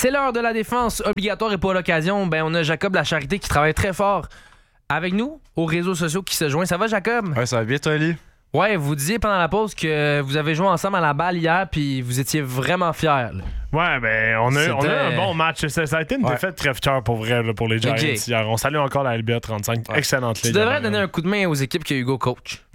C'est l'heure de la défense obligatoire et pour l'occasion, on a Jacob La Charité qui travaille très fort avec nous aux réseaux sociaux qui se joint. Ça va, Jacob? Ouais, ça va bien, toi, Ali? Ouais, vous disiez pendant la pause que vous avez joué ensemble à la balle hier puis vous étiez vraiment fiers. Là. Ouais, on a un bon match. Ça a été une défaite crève-cœur pour vrai là, pour les Giants hier. On salue encore la LBA 35. Ouais. Excellente ligue. Tu devrais donner un coup de main aux équipes que Hugo coach.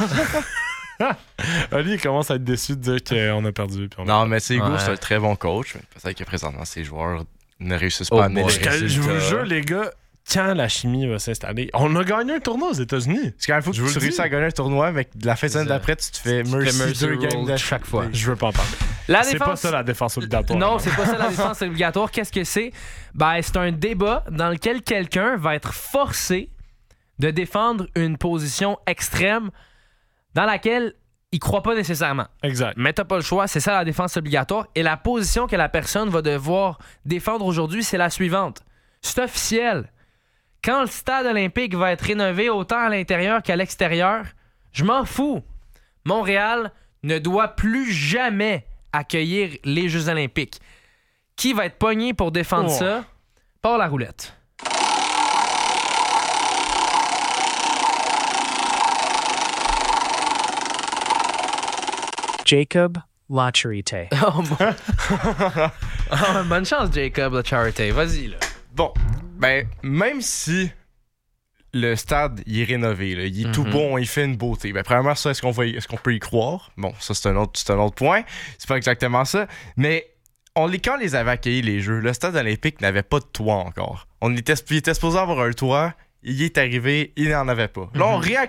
Ali commence à être déçu de dire qu'on a perdu. Non, mais c'est Hugo, c'est un très bon coach. Peut-être que présentement, ses joueurs ne réussissent pas à amener les résultats. Je vous jure, les gars, quand la chimie va s'installer, on a gagné un tournoi aux États-Unis. Parce qu'il faut que tu réussisses à gagner un tournoi, mais la fin de semaine d'après, tu te fais mercy 2 games de chaque fois. Je veux pas en parler. C'est pas ça la défense obligatoire. Non, c'est pas ça la défense obligatoire. Qu'est-ce que c'est? C'est un débat dans lequel quelqu'un va être forcé de défendre une position extrême dans laquelle il croit pas nécessairement. Exact. Mais t'as pas le choix, c'est ça la défense obligatoire. Et la position que la personne va devoir défendre aujourd'hui, c'est la suivante. C'est officiel. Quand le stade olympique va être rénové autant à l'intérieur qu'à l'extérieur, je m'en fous. Montréal ne doit plus jamais accueillir les Jeux olympiques. Qui va être pogné pour défendre ça? Par la roulette. Jacob La Charité. Bonne chance, Jacob La Charité. Vas-y, là. Bon, même si le stade il est rénové, là, il est tout bon, il fait une beauté, premièrement, ça, est-ce qu'on peut y croire? Bon, ça, c'est un autre point. C'est pas exactement ça. Mais quand on les avait accueillis, les Jeux, le stade olympique n'avait pas de toit encore. Il était supposé avoir un toit. Il est arrivé, il n'en avait pas. Là,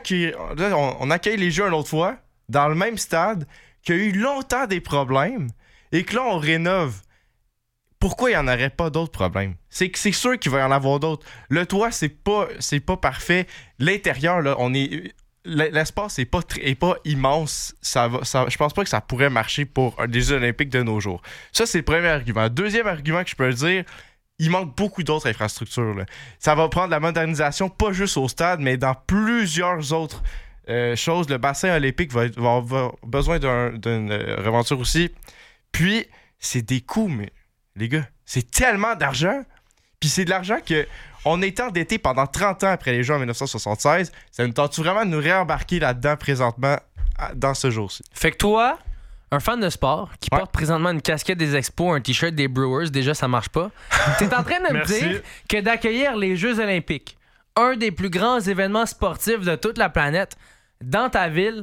on accueille les Jeux une autre fois, dans le même stade, qui a eu longtemps des problèmes, et que là, on rénove. Pourquoi il n'y en aurait pas d'autres problèmes? C'est sûr qu'il va y en avoir d'autres. Le toit, c'est pas parfait. L'intérieur, là, l'espace n'est pas immense. Je pense pas que ça pourrait marcher pour des Jeux olympiques de nos jours. Ça, c'est le premier argument. Deuxième argument que je peux dire, il manque beaucoup d'autres infrastructures. Là. Ça va prendre la modernisation, pas juste au stade, mais dans plusieurs autres choses. Le bassin olympique va avoir besoin d'une reventure aussi. Puis, c'est des coûts, mais les gars, c'est tellement d'argent. Puis c'est de l'argent qu'on a été endetté pendant 30 ans après les Jeux en 1976. Ça nous tente vraiment de nous réembarquer là-dedans présentement dans ce jour-ci. Fait que toi, un fan de sport qui porte présentement une casquette des Expos, un t-shirt des Brewers, déjà ça marche pas. T'es en train de me dire que d'accueillir les Jeux olympiques, un des plus grands événements sportifs de toute la planète, dans ta ville,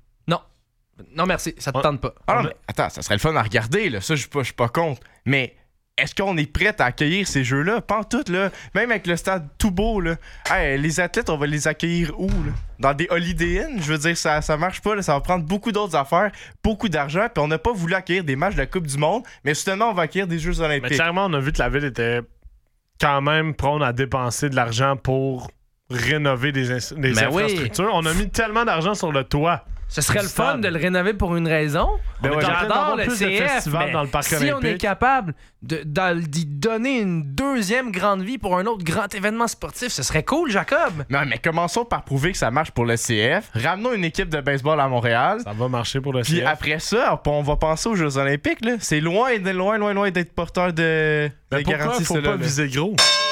non merci, ça te tente pas. Ah non, mais attends, ça serait le fun à regarder, là. Ça, je suis pas contre. Mais est-ce qu'on est prêt à accueillir ces Jeux-là? Pas en tout, là. Même avec le stade tout beau, là. Hey, les athlètes, on va les accueillir où, là? Dans des Holiday Inn? Je veux dire, ça marche pas, là. Ça va prendre beaucoup d'autres affaires, beaucoup d'argent. Puis on n'a pas voulu accueillir des matchs de la Coupe du Monde, mais justement, on va accueillir des Jeux olympiques. Mais clairement, on a vu que la ville était quand même prône à dépenser de l'argent pour rénover des infrastructures. Oui. On a mis tellement d'argent sur le toit. Ce serait le fun de le rénover pour une raison. J'adore le CF, mais dans le parc si olympique. On est capable d'y donner une deuxième grande vie pour un autre grand événement sportif, ce serait cool, Jacob. Non, mais commençons par prouver que ça marche pour le CF. Ramenons une équipe de baseball à Montréal. Ça va marcher pour le CF. Puis après ça, on va penser aux Jeux olympiques. Là. C'est loin d'être porteur de garantie. Pourquoi faut pas viser gros?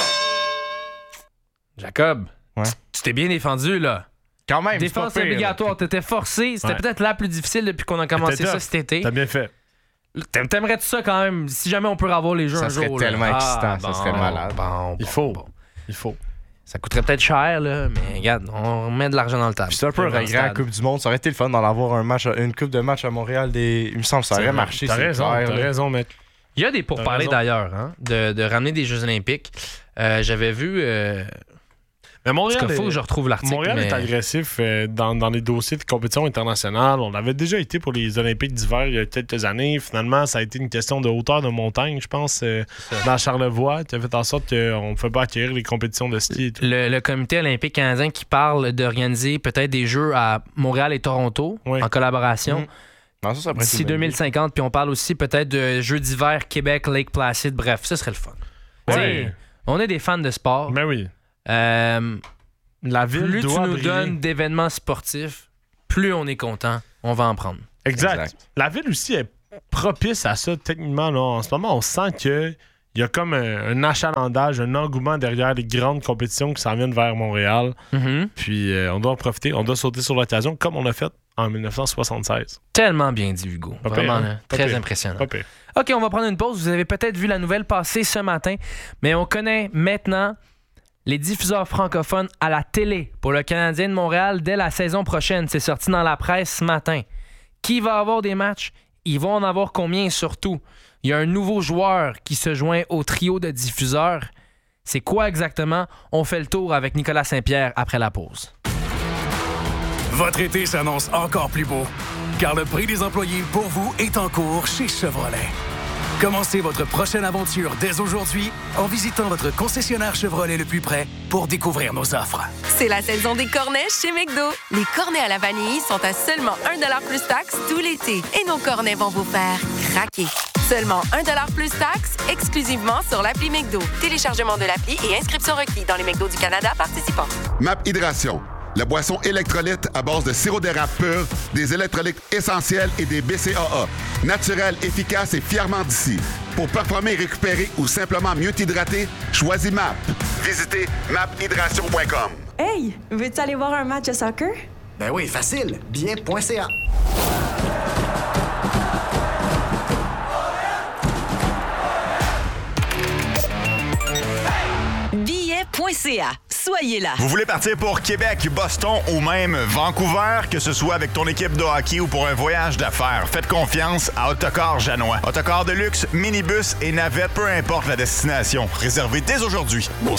Jacob, tu t'es bien défendu, là. Quand même, défense obligatoire, t'étais forcé. C'était peut-être la plus difficile depuis qu'on a commencé ça cet été. T'as bien fait. T'aimerais-tu ça quand même? Si jamais on peut avoir les Jeux un jour. Ça serait tellement excitant, ça serait malade. Il faut. Ça coûterait peut-être cher, là, mais regarde, on met de l'argent dans le table. Puis c'est un peu un regret à la Coupe du Monde. Ça aurait été le fun d'en avoir une coupe de match à Montréal. Il me semble que ça aurait marché. T'as raison, mec. Il y a des pourparlers d'ailleurs, de ramener des Jeux olympiques. J'avais vu... Mais Montréal, il faut que je retrouve l'article. Montréal est agressif dans les dossiers de compétition internationale. On avait déjà été pour les Olympiques d'hiver il y a quelques années. Finalement, ça a été une question de hauteur de montagne, je pense, dans Charlevoix, qui a fait en sorte qu'on ne pouvait pas acquérir les compétitions de ski. Le comité olympique canadien qui parle d'organiser peut-être des Jeux à Montréal et Toronto en collaboration. D'ici 2050. Puis on parle aussi peut-être de Jeux d'hiver Québec, Lake Placid. Bref, ça serait le fun. Ouais. On est des fans de sport. Ben oui. La ville plus tu nous donnes d'événements sportifs, plus on est content, on va en prendre. Exact. La ville aussi est propice à ça techniquement. Là. En ce moment, on sent qu'il il y a comme un achalandage, un engouement derrière les grandes compétitions qui s'en viennent vers Montréal. Puis on doit en profiter, on doit sauter sur l'occasion comme on l'a fait en 1976. Tellement bien dit, Hugo. Pas Vraiment pire, hein? très Pas impressionnant. Pas pire. OK, on va prendre une pause. Vous avez peut-être vu la nouvelle passer ce matin, mais on connaît maintenant les diffuseurs francophones à la télé pour le Canadien de Montréal dès la saison prochaine. C'est sorti dans la presse ce matin. Qui va avoir des matchs? Ils vont en avoir combien surtout? Il y a un nouveau joueur qui se joint au trio de diffuseurs. C'est quoi exactement? On fait le tour avec Nicolas Saint-Pierre après la pause. Votre été s'annonce encore plus beau, car le prix des employés pour vous est en cours chez Chevrolet. Commencez votre prochaine aventure dès aujourd'hui en visitant votre concessionnaire Chevrolet le plus près pour découvrir nos offres. C'est la saison des cornets chez McDo. Les cornets à la vanille sont à seulement 1$ plus taxe tout l'été. Et nos cornets vont vous faire craquer. Seulement 1$ plus taxe, exclusivement sur l'appli McDo. Téléchargement de l'appli et inscription requis dans les McDo du Canada participants. MAP Hydration, la boisson électrolyte à base de sirop d'érable pur, des électrolytes essentiels et des BCAA. Naturel, efficace et fièrement d'ici. Pour performer, récupérer ou simplement mieux t'hydrater, choisis MAP. Visitez maphydration.com. Hey, veux-tu aller voir un match de soccer? Ben oui, facile. Billet.ca. Billet.ca. Soyez là. Vous voulez partir pour Québec, Boston ou même Vancouver, que ce soit avec ton équipe de hockey ou pour un voyage d'affaires, faites confiance à Autocar Janois. Autocar de luxe, minibus et navette, peu importe la destination. Réservez dès aujourd'hui au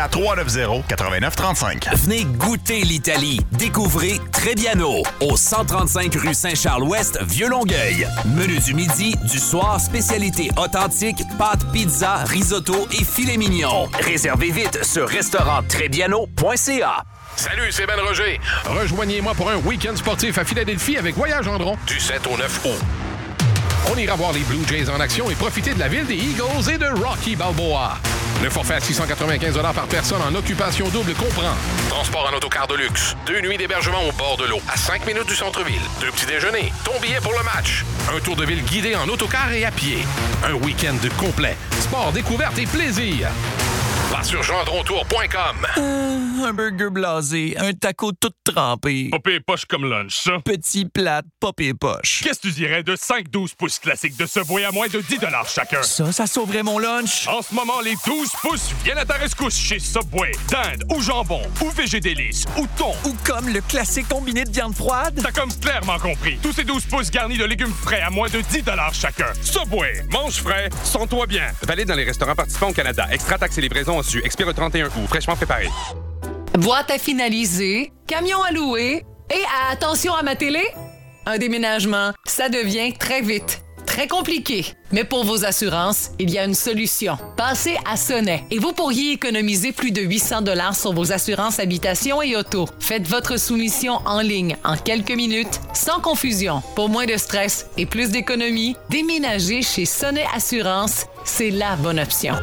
514-390-8935. Venez goûter l'Italie. Découvrez Trebbiano au 135 rue Saint-Charles-Ouest, Vieux-Longueuil. Menu du midi, du soir, spécialité authentique, pâtes, pizza, risotto et filet mignon. Réservez vite sur restauranttrébbiano.ca. Salut, c'est Ben Roger. Rejoignez-moi pour un week-end sportif à Philadelphie avec Voyage Gendron du 7 au 9 août. On ira voir les Blue Jays en action et profiter de la ville des Eagles et de Rocky Balboa. Le forfait à 695 $ par personne en occupation double comprend transport en autocar de luxe, 2 nuits d'hébergement au bord de l'eau, à 5 minutes du centre-ville, 2 petits déjeuners, ton billet pour le match, un tour de ville guidé en autocar et à pied, un week-end complet, sport, découverte et plaisir. Va sur gendrontour.com. Un burger blasé, un taco tout trempé. Popé poche comme lunch, ça. Petit plat, popé poche. Qu'est-ce que tu dirais de 5-12 pouces classiques de Subway à moins de 10 $ chacun? Ça sauverait mon lunch. En ce moment, les 12 pouces viennent à ta rescousse chez Subway. Dinde ou jambon, ou végédélice, ou thon. Ou comme le classique combiné de viande froide. T'as comme clairement compris. Tous ces 12 pouces garnis de légumes frais à moins de 10 $ chacun. Subway, mange frais, sens-toi bien. Valide dans les restaurants participants au Canada. Extra taxes et livraison en su. Expire le 31 août. Fraîchement préparé. Boîte à finaliser, camion à louer et attention à ma télé, un déménagement, ça devient très vite, très compliqué. Mais pour vos assurances, il y a une solution. Passez à Sonnet et vous pourriez économiser plus de 800 $ sur vos assurances habitation et auto. Faites votre soumission en ligne en quelques minutes, sans confusion. Pour moins de stress et plus d'économie, déménager chez Sonnet Assurance, c'est la bonne option.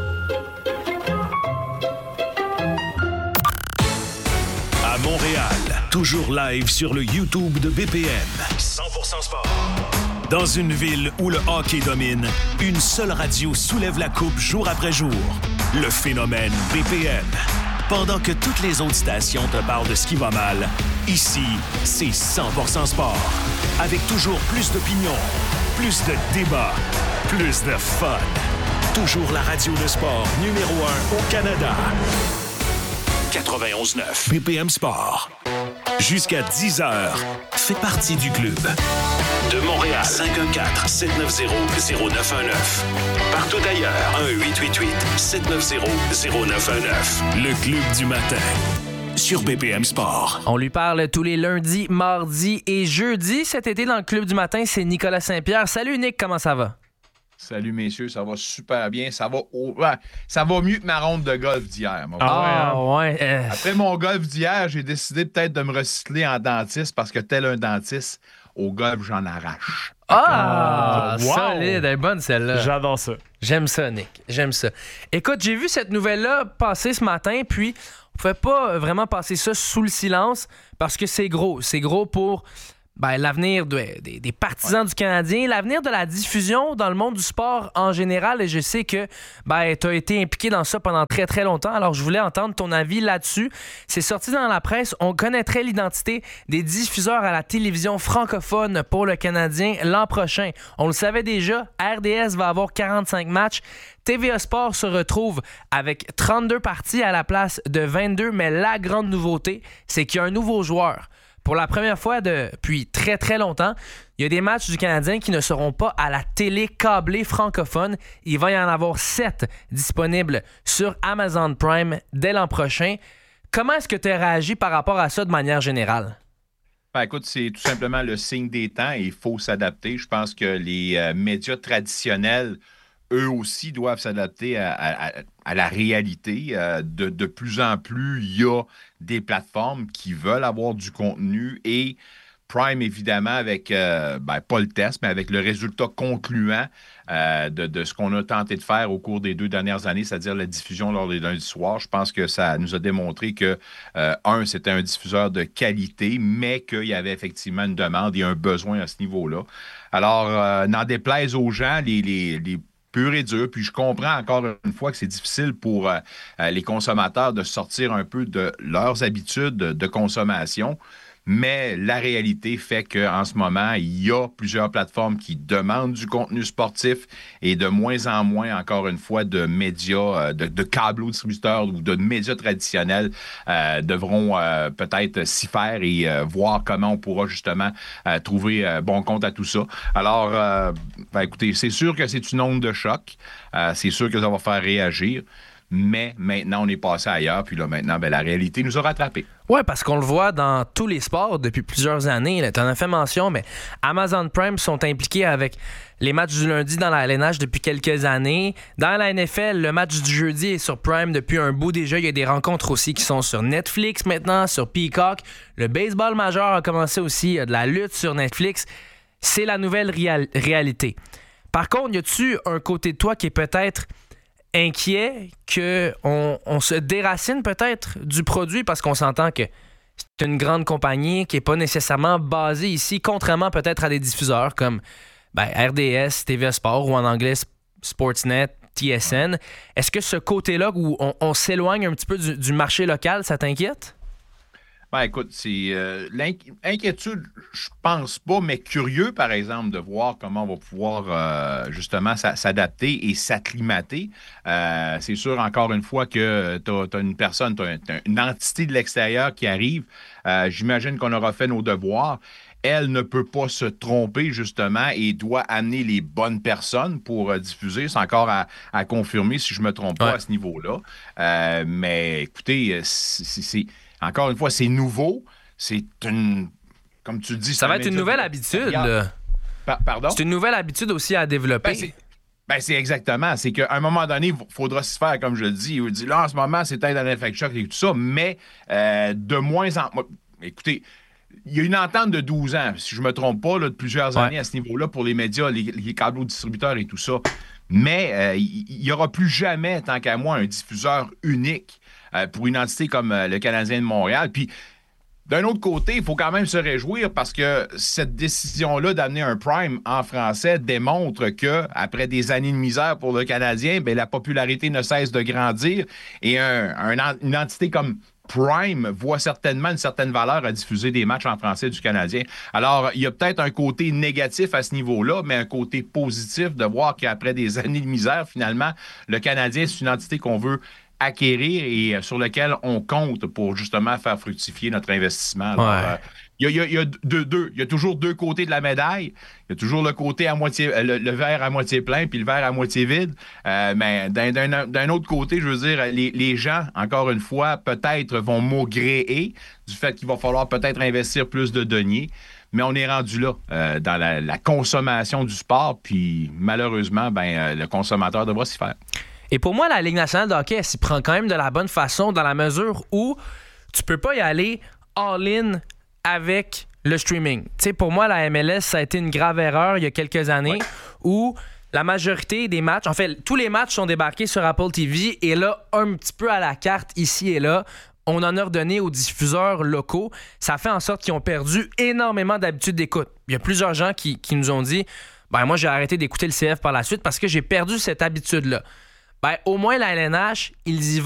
À Montréal, toujours live sur le YouTube de BPM. 100% sport. Dans une ville où le hockey domine, une seule radio soulève la coupe jour après jour. Le phénomène BPM. Pendant que toutes les autres stations te parlent de ce qui va mal, ici, c'est 100% sport. Avec toujours plus d'opinions, plus de débats, plus de fun. Toujours la radio de sport numéro 1 au Canada. 91.9 BPM Sport. Jusqu'à 10h, fais partie du club. De Montréal, 514-790-0919. Partout ailleurs, 1-888-790-0919. Le club du matin. Sur BPM Sport. On lui parle tous les lundis, mardis et jeudis. Cet été, dans le club du matin, c'est Nicolas Saint-Pierre. Salut Nick, comment ça va? Salut messieurs, ça va super bien. Ça va mieux que ma ronde de golf d'hier. Ouais. Après mon golf d'hier, j'ai décidé peut-être de me recycler en dentiste parce que tel un dentiste, au golf, j'en arrache. Wow. Solide, elle est bonne celle-là. J'adore ça. J'aime ça, Nick. J'aime ça. Écoute, j'ai vu cette nouvelle-là passer ce matin, puis on ne pouvait pas vraiment passer ça sous le silence parce que c'est gros. C'est gros pour l'avenir des partisans du Canadien, l'avenir de la diffusion dans le monde du sport en général. Et je sais que tu as été impliqué dans ça pendant très, très longtemps. Alors, je voulais entendre ton avis là-dessus. C'est sorti dans la presse. On connaîtrait l'identité des diffuseurs à la télévision francophone pour le Canadien l'an prochain. On le savait déjà, RDS va avoir 45 matchs. TVA Sport se retrouve avec 32 parties à la place de 22, mais la grande nouveauté, c'est qu'il y a un nouveau joueur. Pour la première fois depuis très, très longtemps, il y a des matchs du Canadien qui ne seront pas à la télé câblée francophone. Il va y en avoir 7 disponibles sur Amazon Prime dès l'an prochain. Comment est-ce que tu as réagi par rapport à ça de manière générale? Écoute, c'est tout simplement le signe des temps et il faut s'adapter. Je pense que les médias traditionnels, eux aussi, doivent s'adapter à la réalité. De plus en plus, il y a des plateformes qui veulent avoir du contenu et Prime, évidemment, avec, pas le test, mais avec le résultat concluant de ce qu'on a tenté de faire au cours des 2 dernières années, c'est-à-dire la diffusion lors des lundis soirs. Je pense que ça nous a démontré que, c'était un diffuseur de qualité, mais qu'il y avait effectivement une demande et un besoin à ce niveau-là. Alors, n'en déplaise aux gens, les pur et dur. Puis je comprends encore une fois que c'est difficile pour les consommateurs de sortir un peu de leurs habitudes de consommation. Mais la réalité fait qu'en ce moment, il y a plusieurs plateformes qui demandent du contenu sportif et de moins en moins, encore une fois, de médias, de câblo-distributeurs ou de médias traditionnels devront peut-être s'y faire et voir comment on pourra justement trouver bon compte à tout ça. Alors, écoutez, c'est sûr que c'est une onde de choc. C'est sûr que ça va faire réagir. Mais maintenant, on est passé ailleurs. Puis là, maintenant, la réalité nous a rattrapés. Oui, parce qu'on le voit dans tous les sports depuis plusieurs années. Tu en as fait mention, mais Amazon Prime sont impliqués avec les matchs du lundi dans la LNH depuis quelques années. Dans la NFL, le match du jeudi est sur Prime depuis un bout déjà. Il y a des rencontres aussi qui sont sur Netflix maintenant, sur Peacock. Le baseball majeur a commencé aussi. Il y a de la lutte sur Netflix. C'est la nouvelle réalité. Par contre, y a-tu un côté de toi qui est peut-être inquiet qu'on se déracine peut-être du produit parce qu'on s'entend que c'est une grande compagnie qui n'est pas nécessairement basée ici, contrairement peut-être à des diffuseurs comme RDS, TVA Sport ou en anglais Sportsnet, TSN. Est-ce que ce côté-là où on s'éloigne un petit peu du marché local, ça t'inquiète? Écoute, c'est l'inquiétude, je pense pas, mais curieux, par exemple, de voir comment on va pouvoir justement s'adapter et s'acclimater. C'est sûr, encore une fois, que tu as une personne, tu as une entité de l'extérieur qui arrive. J'imagine qu'on aura fait nos devoirs. Elle ne peut pas se tromper, justement, et doit amener les bonnes personnes pour diffuser. C'est encore à confirmer si je ne me trompe pas à ce niveau-là. Mais écoutez, encore une fois, c'est nouveau. C'est comme tu dis... Ça va être une nouvelle habitude. Pardon? C'est une nouvelle habitude aussi à développer. C'est exactement. C'est qu'à un moment donné, il faudra s'y faire, comme je le dis. Il dit, là, en ce moment, c'est peut-être un effet choc et tout ça, mais de moins en moins... Écoutez, il y a une entente de 12 ans, si je ne me trompe pas, de plusieurs années à ce niveau-là pour les médias, les câbleaux distributeurs et tout ça. Mais il n'y aura plus jamais, tant qu'à moi, un diffuseur unique pour une entité comme le Canadien de Montréal. Puis, d'un autre côté, il faut quand même se réjouir parce que cette décision-là d'amener un Prime en français démontre que, après des années de misère pour le Canadien, la popularité ne cesse de grandir et une entité comme Prime voit certainement une certaine valeur à diffuser des matchs en français du Canadien. Alors, il y a peut-être un côté négatif à ce niveau-là, mais un côté positif de voir qu'après des années de misère, finalement, le Canadien, c'est une entité qu'on veut acquérir et sur lequel on compte pour justement faire fructifier notre investissement. Alors, il y a toujours deux côtés de la médaille. Il y a toujours le côté à moitié, le verre à moitié plein puis le verre à moitié vide. Mais d'un autre côté, je veux dire, les gens, encore une fois, peut-être vont maugréer du fait qu'il va falloir peut-être investir plus de deniers. Mais on est rendu là, dans la consommation du sport. Puis malheureusement, le consommateur devra s'y faire. Et pour moi, la Ligue nationale de hockey, elle s'y prend quand même de la bonne façon dans la mesure où tu peux pas y aller all-in avec le streaming. Tu sais, pour moi, la MLS, ça a été une grave erreur il y a quelques années où la majorité des matchs, en fait, tous les matchs sont débarqués sur Apple TV et là, un petit peu à la carte, ici et là, on en a redonné aux diffuseurs locaux. Ça fait en sorte qu'ils ont perdu énormément d'habitude d'écoute. Il y a plusieurs gens qui nous ont dit « Ben moi, j'ai arrêté d'écouter le CF par la suite parce que j'ai perdu cette habitude-là. » Ben, au moins, la LNH, ils y